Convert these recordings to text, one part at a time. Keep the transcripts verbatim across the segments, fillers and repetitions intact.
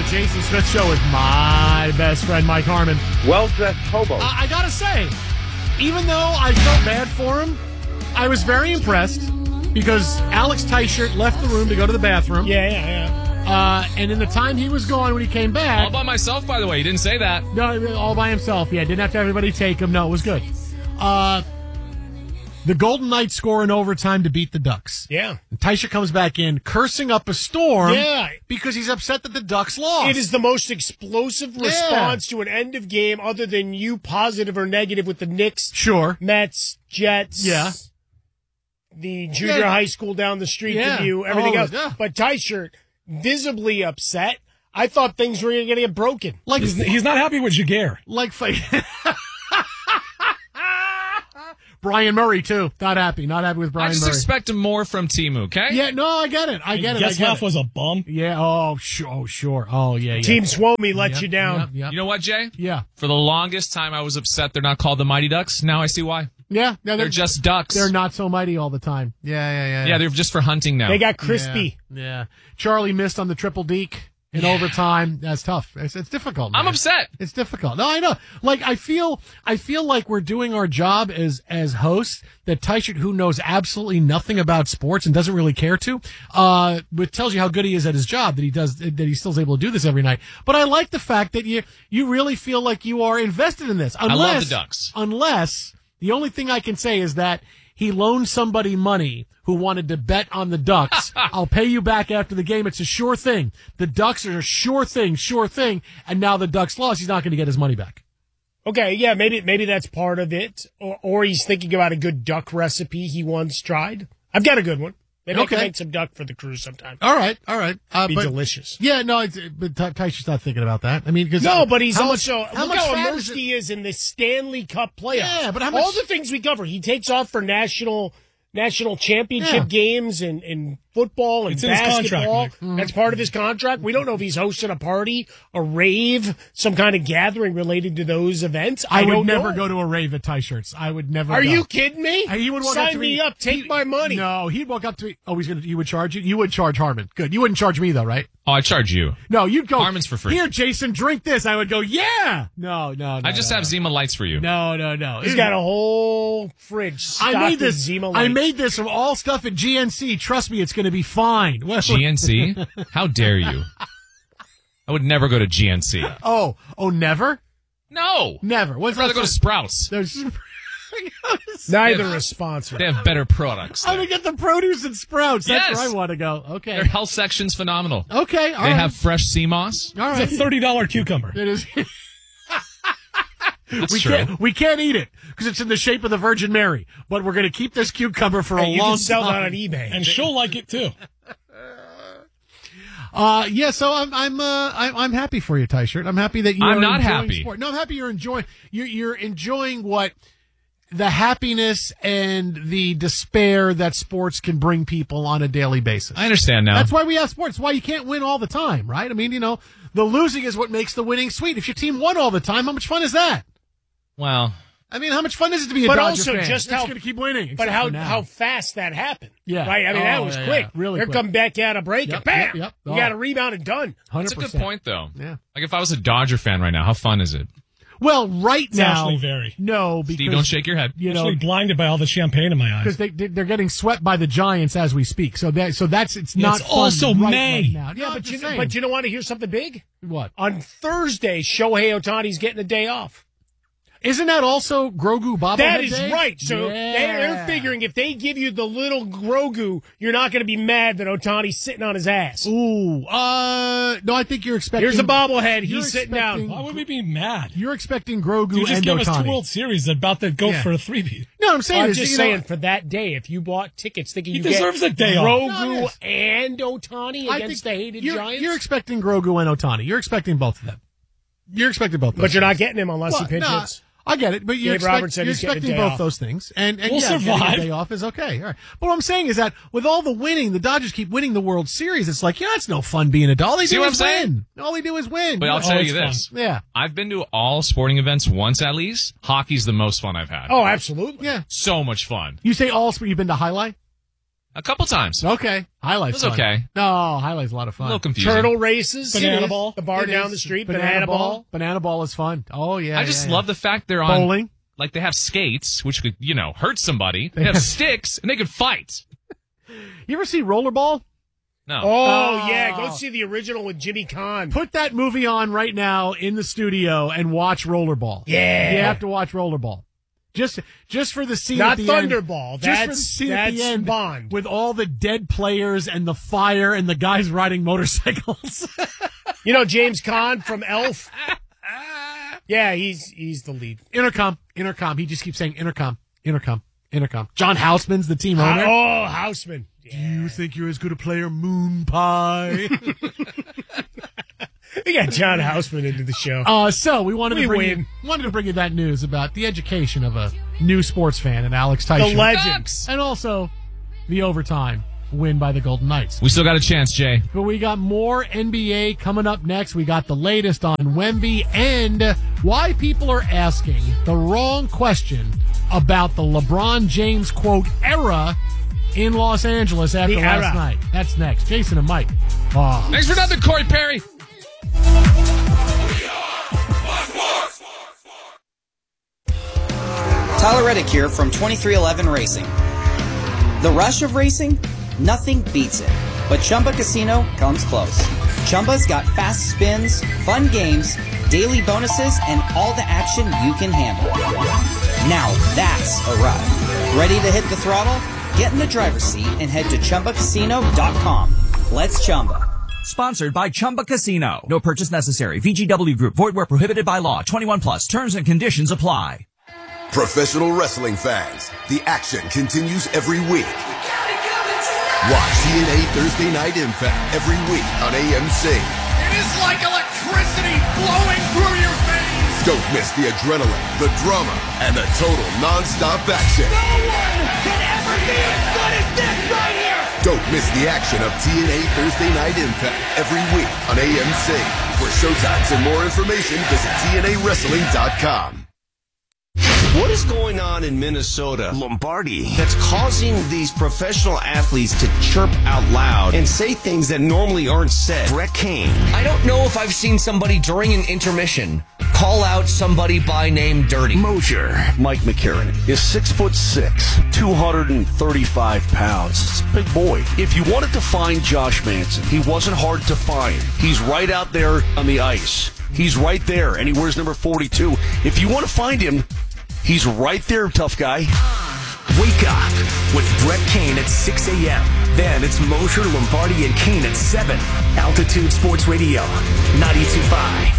Jason Smith Show with my best friend, Mike Harmon. Well-dressed hobo. Uh, I gotta say, even though I felt bad for him, I was very impressed because Alex Teichert left the room to go to the bathroom. Yeah, yeah, yeah. Uh, and in the time he was gone, when he came back... All by myself, by the way. You didn't say that. No, all by himself. Yeah, didn't have to have everybody take him. No, it was good. Uh, the Golden Knights score in overtime to beat the Ducks. Yeah. And Teichert comes back in, cursing up a storm. Yeah. Because he's upset that the Ducks lost. It is the most explosive Yeah. response to an end of game other than you positive or negative with the Knicks, Sure. Mets, Jets. Yeah. The junior Yeah. high school down the street Yeah. from you, everything Oh, else. yeah. But Teichert, visibly upset. I thought things were going to get broken. Like, He's, he's not happy with Jaguar. like fight. Brian Murray, too. Not happy. Not happy with Brian I just Murray. expect more from Timu, okay? Yeah, no, I get it. I get it. I get Getzlaff it. was a bum. Yeah, oh, sure. Oh, sure. Oh, yeah, yeah. Team Swomey let Yep, you down. Yep, yep. You know what, Jay? Yeah. For the longest time, I was upset they're not called the Mighty Ducks. Now I see why. Yeah. No, They're just ducks. They're not so mighty all the time. Yeah, yeah, yeah. Yeah, they're just for hunting now. They got crispy. Yeah. yeah. Charlie missed on the triple deke in overtime. That's tough. It's, it's difficult. I'm man. upset. It's difficult. No, I know. Like I feel, I feel like we're doing our job as as hosts. That Teichert, who knows absolutely nothing about sports and doesn't really care to, uh, which tells you how good he is at his job. That he does, that he still is able to do this every night. But I like the fact that you you really feel like you are invested in this. Unless, I love the Ducks. Unless the only thing I can say is that he loaned somebody money who wanted to bet on the Ducks. I'll pay you back after the game. It's a sure thing. The Ducks are a sure thing, sure thing. And now the Ducks lost. He's not going to get his money back. Okay, yeah, maybe maybe that's part of it. Or, or he's thinking about a good duck recipe he once tried. I've got a good one. Maybe I can Okay. make some duck for the crew sometime. All right, all right. Uh, Be but, delicious. Yeah, no, it's, but Ty- Teichert's not thinking about that. I mean, because No, but he's how much- also how look much how fat immersed is it- he is in the Stanley Cup playoffs. Yeah, but how all much- the things we cover, he takes off for national national championship Yeah. games and, and football and It's in his contract, basketball. Mike. Mm-hmm. That's part of his contract. We don't know if he's hosting a party, a rave, some kind of gathering related to those events. I, I would don't never know. go to a rave at Teichert's. I would never. Are go. you kidding me? He would walk Sign up to me me up. Take he- my money. No, he'd walk up to me. Oh, he's gonna. He would charge you. You would charge Harmon. Good. You wouldn't charge me though, right? Oh, I charge you. No, you'd go. Harmon's for free. Here, Jason, drink this. I would go. Yeah. No, no, no. I just no, have Zima lights for you. No, no, no. He's got a whole fridge stocked I made with this. Zima I lights. made this from all stuff at G N C. Trust me, it's going to be fine. Well, G N C? How dare you? I would never go to G N C. Oh, oh, never, No. never. What's I'd rather go to Sprouts. There's. Neither Yeah. a sponsor. They have better products. I'm there. gonna get the produce and Sprouts. That's Yes. where I want to go. Okay. Their health section's phenomenal. Okay. All They right. have fresh sea moss. All right. It's a thirty dollar cucumber. It is. That's we true. can't. We can't eat it because it's in the shape of the Virgin Mary. But we're gonna keep this cucumber for Hey, a you long can sell time. that on eBay. And she'll like it too. Uh, yeah, so I'm I'm uh I'm, I'm happy for you, Teichert. I'm happy that you. I'm are not enjoying happy. Sport. No, I'm happy you're enjoying. You're you're enjoying what the happiness and the despair that sports can bring people on a daily basis. I understand now. That's why we have sports. It's why you can't win all the time, right? I mean, you know, the losing is what makes the winning sweet. If your team won all the time, how much fun is that? Well, I mean, how much fun is it to be a But Dodger also fan? just It's how- going to keep winning. But except how for now. how fast that happened. Yeah. Right? I mean, that Oh, was yeah, quick. yeah. Really Here quick. come back out a break Yep, and bam! yep, yep. You Oh. got a rebound and done. one hundred that's a percent. good point, though. Yeah. Like if I was a Dodger fan right now, how fun is it? Well, right It's now, actually very. no, because Steve, don't shake your head. you know, Actually blinded by all the champagne in my eyes. because they they- they're getting swept by the Giants as we speak. So that so that's it's not It's fun also right, May. right now. Yeah, No, but just you, know, saying. but you don't want to hear something big? what On Thursday, Shohei Ohtani's getting a day off. isn't that also Grogu bobblehead That is day? right. So Yeah. they, they're figuring if they give you the little Grogu, you're not going to be mad that Ohtani's sitting on his ass. Ooh, uh, no, I think you're expecting. Here's a bobblehead. You're He's sitting expecting- down. Why would we be mad? You're expecting Grogu You just and gave us Ohtani. two World Series about to go Yeah. for a three-peat. No, I'm saying I'm is, just you saying know, for that day, if you bought tickets thinking He you deserves get a day off. Grogu No, yes. and Ohtani I against think the hated you're, Giants, You're expecting Grogu and Ohtani. You're expecting both of them. You're expecting both. Of but those you're not things. getting him unless Well, he pitch nah, hits. I get it, but you're, Dave expect, Roberts said you're he's getting a expecting day both off. those things, and, and We'll yeah, getting survive. a day off is okay. All right. But what I'm saying is that with all the winning, the Dodgers keep winning the World Series. It's like, yeah, it's no fun being a Dodger. All they See do what is I'm saying? win. All they do is win. But I'll Oh, tell it's you this. yeah, I've been to all sporting events once at least. Hockey's the most fun I've had. Oh, absolutely. yeah. So much fun. You say all sport. You've been to Highlight? A couple times. Okay. Highlights. It was okay. No, highlights a lot of A fun. little confusing. Turtle races. Banana It is. ball. The bar It down is. the street. Banana, Banana, ball. ball. Banana ball is fun. Oh, yeah. I just yeah, yeah. love the fact they're on. Bowling. Like they have skates, which could, you know, hurt somebody. They have sticks, and they could fight. You ever see Rollerball? No. Oh, Oh. yeah. Go see the original with Jimmy Kahn. Put that movie on right now in the studio and watch Rollerball. Yeah. You have to watch Rollerball. Just just for the scene Not at the end. Thunderball. Just for the That's, scene at the that's end Bond. with all the dead players and the fire and the guys riding motorcycles. You know James Caan from Elf? Yeah, he's he's the lead. Intercom, intercom. He just keeps saying intercom, intercom, intercom. John Houseman's the team owner. Oh, Houseman. Do you think you're as good a player, Moon Pie? We got John Houseman into the show. uh, so we wanted We to bring win. you, wanted to bring you that news about the education of a new sports fan and Alex The Tyson, legend. and also the overtime win by the Golden Knights. We still got a chance, Jay. But we got more N B A coming up next. We got the latest on Wemby and why people are asking the wrong question about the LeBron James quote era in Los Angeles after The last era. night. That's next. Jason and Mike. Oh. Thanks for nothing, Corey Perry. Tyler Reddick here from twenty-three eleven Racing. The rush of racing? Nothing beats it. But Chumba Casino comes close. Chumba's got fast spins, fun games, daily bonuses, and all the action you can handle. Now that's a ride. Ready to hit the throttle? Get in the driver's seat and head to Chumba Casino dot com. Let's Chumba. Sponsored by Chumba Casino. No purchase necessary. V G W Group. Void where prohibited by law. twenty-one plus. Terms and conditions apply. Professional wrestling fans, the action continues every week. Watch T N A Thursday Night Impact every week on A M C. It is like electricity flowing through your veins. Don't miss the adrenaline, the drama, and the total non-stop action. No one can ever be as good as this right here. Don't miss the action of T N A Thursday Night Impact every week on A M C. For showtimes and more information, visit T N A wrestling dot com. What is going on in Minnesota, Lombardi, that's causing these professional athletes to chirp out loud and say things that normally aren't said? Brett Kane. I don't know if I've seen somebody during an intermission call out somebody by name dirty. Mosier. Mike McCarron is six foot six, two hundred thirty-five pounds. It's a big boy. If you wanted to find Josh Manson, he wasn't hard to find. He's right out there on the ice. He's right there, and he wears number forty-two. If you want to find him, he's right there, tough guy. Wake up with Brett Kane at six a.m. Then it's Mosher, Lombardi, and Kane at seven. Altitude Sports Radio, ninety-two point five.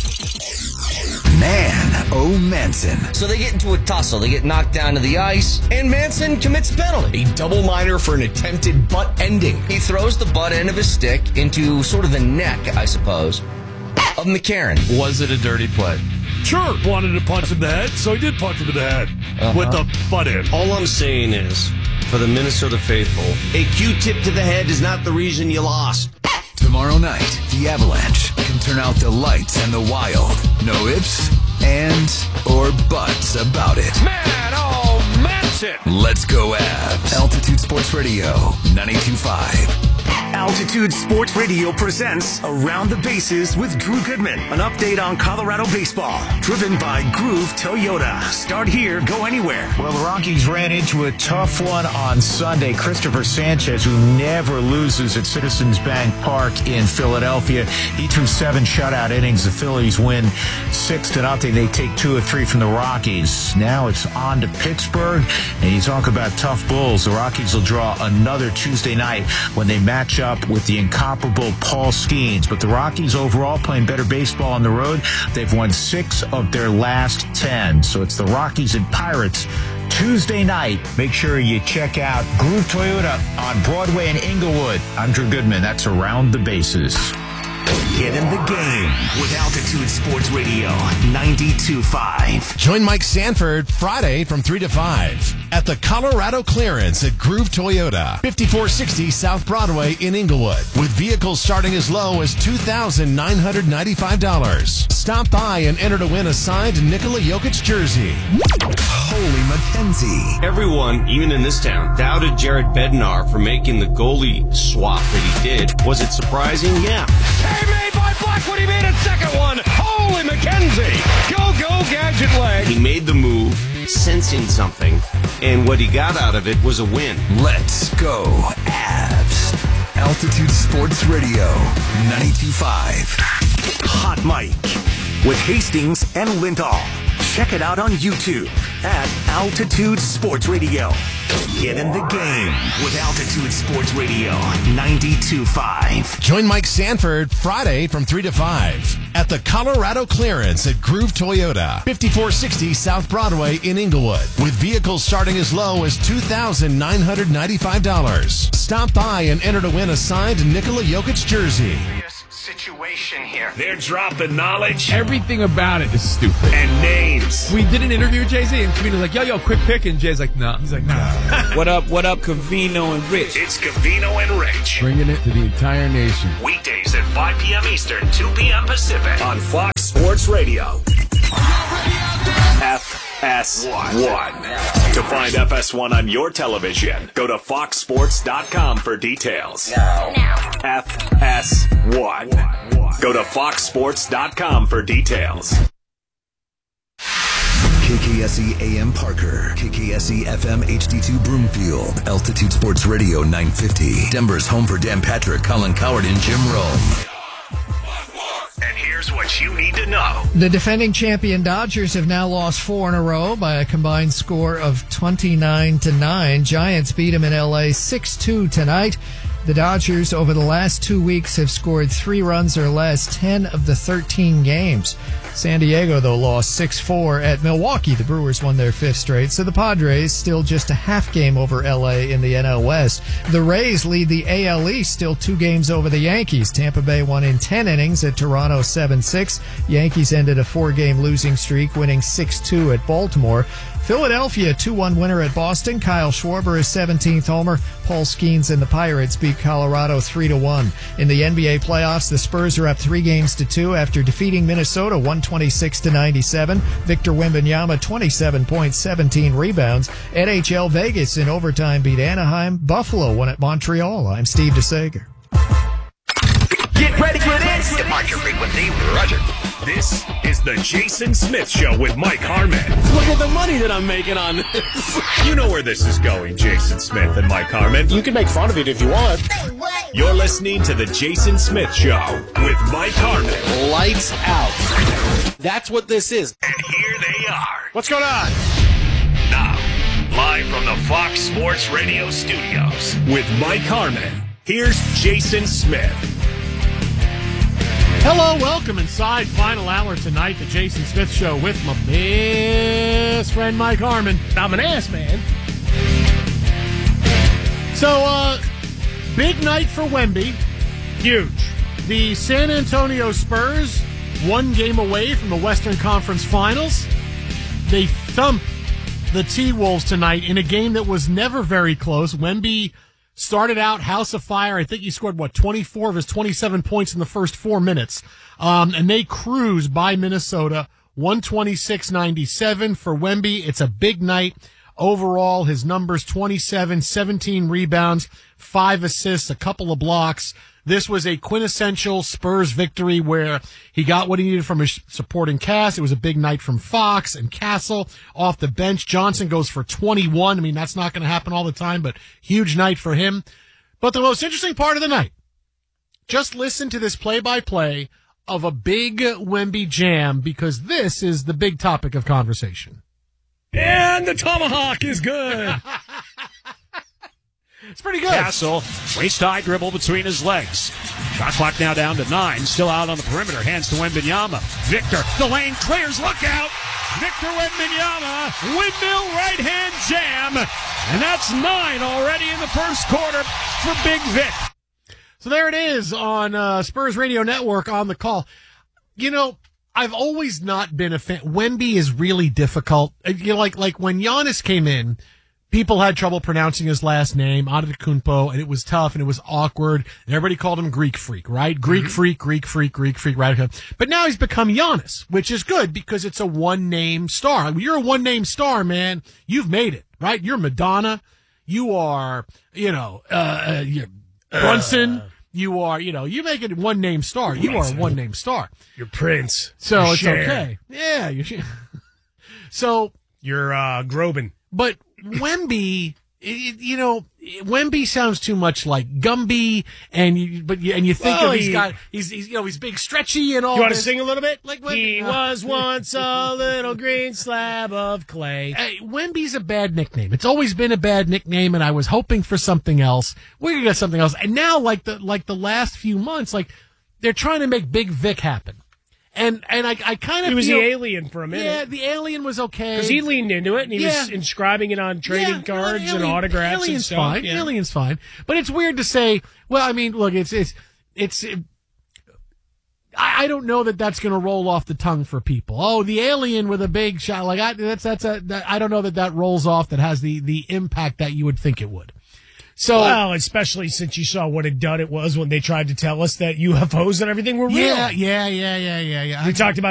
Man, oh Manson. So they get into a tussle. They get knocked down to the ice, and Manson commits a penalty. A double minor for an attempted butt ending. He throws the butt end of his stick into sort of the neck, I suppose, of McCarron. Was it a dirty play? Sure, wanted to punch him in the head, so he did punch him in the head Uh-huh. with the butt end. All I'm saying is, for the Minnesota faithful, a Q-tip to the head is not the reason you lost. Tomorrow night, the Avalanche can turn out the lights and the wild. No ifs, ands, or buts about it. Man, oh, Manson! Let's go Avs. Altitude Sports Radio, ninety-two point five. Altitude Sports Radio presents Around the Bases with Drew Goodman. An update on Colorado baseball. Driven by Groove Toyota. Start here, go anywhere. Well, the Rockies ran into a tough one on Sunday. Christopher Sanchez, who never loses at Citizens Bank Park in Philadelphia, he threw seven shutout innings. The Phillies win six to nothing. They take two or three from the Rockies. Now it's on to Pittsburgh, and you talk about tough bulls. The Rockies will draw another Tuesday night when they match up with the incomparable Paul Skeens. But the Rockies overall playing better baseball on the road. They've won six of their last ten. So it's the Rockies and Pirates Tuesday night. Make sure you check out Groove Toyota on Broadway in Inglewood. I'm Drew Goodman. That's Around the Bases. Get in the game with Altitude Sports Radio, ninety-two point five. Join Mike Sanford Friday from three to five at the Colorado Clearance at Groove Toyota, fifty-four sixty South Broadway in Inglewood, with vehicles starting as low as two thousand nine hundred ninety-five dollars. Stop by and enter to win a signed Nikola Jokic jersey. Holy Mackenzie. Everyone, even in this town, doubted Jared Bednar for making the goalie swap that he did. Was it surprising? Yeah. Hey, made by Black when he made a second one. Holy Mackenzie. Go, go, gadget leg. He made the move, sensing something, and what he got out of it was a win. Let's go, Abs. Altitude Sports Radio, ninety-two point five. Hot Mic with Hastings and Lindahl. Check it out on YouTube at Altitude Sports Radio. Get in the game with Altitude Sports Radio, ninety-two point five. Join Mike Sanford Friday from three to five at the Colorado Clearance at Groove Toyota, fifty-four sixty South Broadway in Inglewood, with vehicles starting as low as two thousand nine hundred ninety-five dollars. Stop by and enter to win a signed Nikola Jokic jersey. Situation here. They're dropping knowledge. Everything about it is stupid. And names. We did an interview with Jay-Z, and Cavino's like, yo, yo, quick pick. And Jay's like, no. Nah. He's like, nah. What up, what up, Cavino and Rich? It's Cavino and Rich. Bringing it to the entire nation. Weekdays at five p.m. Eastern, two p.m. Pacific on Fox Sports Radio. F S one. To find F S one on your television, go to fox sports dot com for details. Now. F S one. Go to fox sports dot com for details. K K S E A M Parker, K K S E F M H D two Broomfield, Altitude Sports Radio nine fifty. Denver's home for Dan Patrick, Colin Coward, and Jim Rome. And here's what you need to know. The defending champion Dodgers have now lost four in a row by a combined score of twenty-nine to nine. Giants beat them in L A six two tonight. The Dodgers over the last two weeks have scored three runs or less ten of the thirteen games. San Diego, though, lost six four at Milwaukee. The Brewers won their fifth straight, so the Padres still just a half game over L A in the N L West. The Rays lead the A L East, still two games over the Yankees. Tampa Bay won in ten innings at Toronto seven six. Yankees ended a four-game losing streak, winning six two at Baltimore. Philadelphia, two one winner at Boston. Kyle Schwarber, his seventeenth homer. Paul Skeens and the Pirates beat Colorado three to one. In the N B A playoffs, the Spurs are up three games to two after defeating Minnesota one twenty-six to ninety-seven. Victor Wembanyama, twenty-seven points, seventeen rebounds. N H L Vegas in overtime beat Anaheim. Buffalo won at Montreal. I'm Steve DeSager. Get ready for this. Departure frequency, Roger. This is the Jason Smith Show with Mike Harmon. Look at the money that I'm making on this. You know where this is going, Jason Smith and Mike Harmon. You can make fun of it if you want. You're listening to the Jason Smith Show with Mike Harmon. Lights out. That's what this is. And here they are. What's going on? Now, live from the Fox Sports Radio studios with Mike Harmon. Here's Jason Smith. Hello, welcome inside final hour tonight, the Jason Smith Show with my best friend Mike Harmon. I'm an ass man. So, uh, big night for Wemby. Huge. The San Antonio Spurs, one game away from the Western Conference Finals. They thumped the T-Wolves tonight in a game that was never very close. Wemby started out house of fire. I think he scored, what, twenty-four of his twenty-seven points in the first four minutes. Um, and they cruised by Minnesota, one twenty-six ninety-seven for Wemby. It's a big night. Overall, his numbers, twenty-seven, seventeen rebounds, five assists, a couple of blocks. This was a quintessential Spurs victory where he got what he needed from his supporting cast. It was a big night from Fox and Castle off the bench. Johnson goes for twenty-one. I mean, that's not going to happen all the time, but huge night for him. But the most interesting part of the night, just listen to this play-by-play of a big Wemby jam, because this is the big topic of conversation. And the tomahawk is good. It's pretty good. Castle, waist-high dribble between his legs. Shot clock now down to nine. Still out on the perimeter. Hands to Wembanyama. Victor, the lane clears. Look out. Victor Wembanyama, windmill right-hand jam. And that's nine already in the first quarter for Big Vic. So there it is on uh, Spurs Radio Network on the call. You know, I've always not been a fan. Wemby is really difficult. You know, like, like when Giannis came in, people had trouble pronouncing his last name, Antetokounmpo, and it was tough and it was awkward. And everybody called him Greek Freak, right? Greek Mm-hmm. Freak, Greek Freak, Greek Freak, right? But now he's become Giannis, which is good because it's a one-name star. When you're a one-name star, man, you've made it, right? You're Madonna. You are, you know, uh, uh you're Brunson. Uh, you are, you know, you make it one-name star. You are a one-name sar. You're Prince. So You're it's Cher. okay. Yeah. You're, so. You're uh, Groban. But Wemby, it, you know, Wemby sounds too much like Gumby, and you, but you, and you think Well, of he's he- got he's, he's you know he's big, stretchy, and all. You want to this. sing a little bit? Like He Wemby, was once a little green slab of clay. Hey, Wemby's a bad nickname. It's always been a bad nickname, and I was hoping for something else. We're gonna get something else, and now like the like the last few months, like they're trying to make Big Vic happen. And and I I kind of He was feel, the alien for a minute. Yeah, the alien was okay Because he leaned into it and he Yeah. was inscribing it on trading Yeah, cards no, and alien- autographs and Alien's stuff. fine. Yeah. Alien's fine. But it's weird to say. Well, I mean, look, it's it's it's. I I don't know that that's going to roll off the tongue for people. Oh, the alien with a big shot. Like I, that's that's a. That, I don't know that that rolls off. That has the the impact that you would think it would. So well, especially since you saw what a dud it was when they tried to tell us that U F Os and everything were real. yeah, yeah, yeah, yeah, yeah, yeah. We talked about